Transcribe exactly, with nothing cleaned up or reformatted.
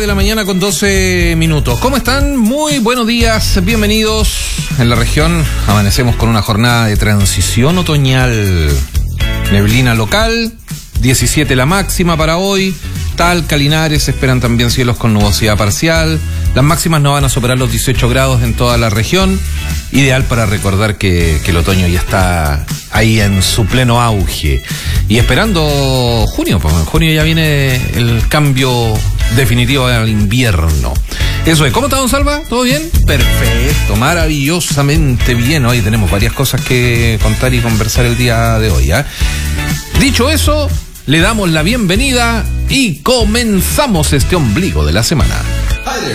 de la mañana con doce minutos. ¿Cómo están? Muy buenos días, bienvenidos. En la región amanecemos con una jornada de transición otoñal. Neblina local, diecisiete la máxima para hoy. Talca, Linares, se esperan también cielos con nubosidad parcial. Las máximas no van a superar los dieciocho grados en toda la región. Ideal para recordar que, que el otoño ya está ahí en su pleno auge. Y esperando junio, pues en junio ya viene el cambio definitivo al invierno. Eso es. ¿Cómo está, don Salva? ¿Todo bien? Perfecto, maravillosamente bien. Hoy tenemos varias cosas que contar y conversar el día de hoy, ¿eh? Dicho eso, le damos la bienvenida y comenzamos este ombligo de la semana.